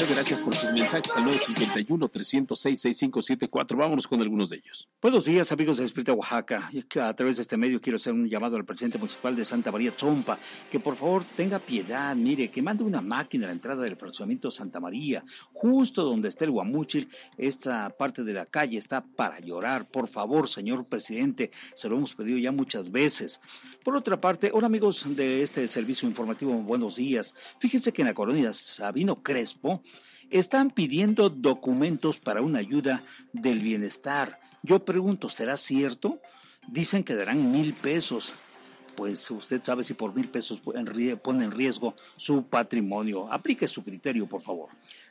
usted, gracias por sus mensajes al 951-306-6574. Vámonos con algunos de ellos. Buenos días, amigos de Espíritu Oaxaca. A través de este medio quiero hacer un llamado al presidente municipal de Santa María Tzompa, que por favor tenga piedad, mire, que mande una máquina a la entrada del fraccionamiento Santa María, justo donde está el Guamúchil. Esta parte de la calle está para llorar. Por favor, señor presidente, se lo hemos pedido ya muchas veces. Por otra parte, hola amigos de este servicio informativo, buenos días. Fíjense que en la colonia Sabino Crespo están pidiendo documentos para una ayuda del bienestar. Yo pregunto, ¿será cierto? Dicen que darán 1,000 pesos. Pues usted sabe si por 1,000 pesos pone en riesgo su patrimonio. Aplique su criterio, por favor.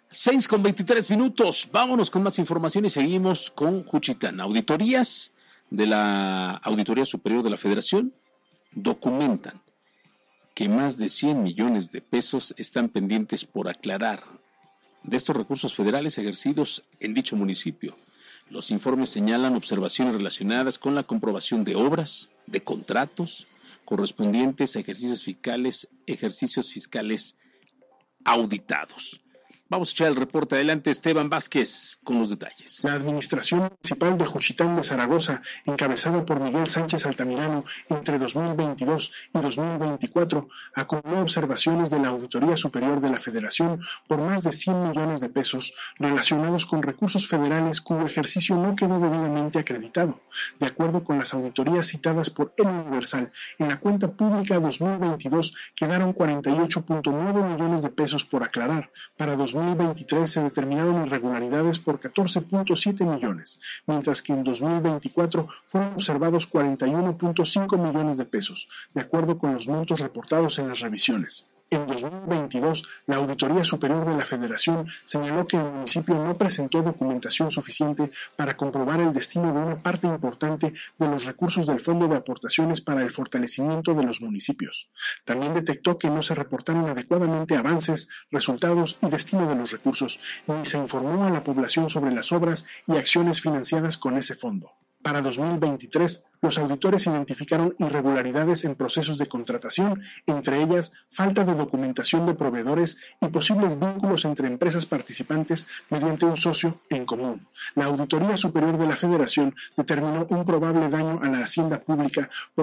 6:23. Vámonos con más información y seguimos con Juchitán. Auditorías de la Auditoría Superior de la Federación documentan que más de 100 millones de pesos están pendientes por aclarar de estos recursos federales ejercidos en dicho municipio. Los informes señalan observaciones relacionadas con la comprobación de obras, de contratos, correspondientes a ejercicios fiscales auditados. Vamos a echar el reporte. Adelante, Esteban Vázquez, con los detalles. La Administración Municipal de Juchitán de Zaragoza, encabezada por Miguel Sánchez Altamirano, entre 2022 y 2024, acumuló observaciones de la Auditoría Superior de la Federación por más de 100 millones de pesos relacionados con recursos federales cuyo ejercicio no quedó debidamente acreditado. De acuerdo con las auditorías citadas por El Universal, en la cuenta pública 2022 quedaron 48.9 millones de pesos por aclarar. Para 2023 se determinaron irregularidades por 14.7 millones, mientras que en 2024 fueron observados 41.5 millones de pesos, de acuerdo con los montos reportados en las revisiones. En 2022, la Auditoría Superior de la Federación señaló que el municipio no presentó documentación suficiente para comprobar el destino de una parte importante de los recursos del Fondo de Aportaciones para el Fortalecimiento de los Municipios. También detectó que no se reportaron adecuadamente avances, resultados y destino de los recursos, ni se informó a la población sobre las obras y acciones financiadas con ese fondo. Para 2023, los auditores identificaron irregularidades en procesos de contratación, entre ellas falta de documentación de proveedores y posibles vínculos entre empresas participantes mediante un socio en común. La Auditoría Superior de la Federación determinó un probable daño a la hacienda pública por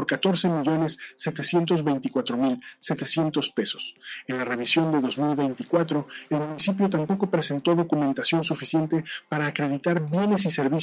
14.724.700 pesos. En la revisión de 2024, el municipio tampoco presentó documentación suficiente para acreditar bienes y servicios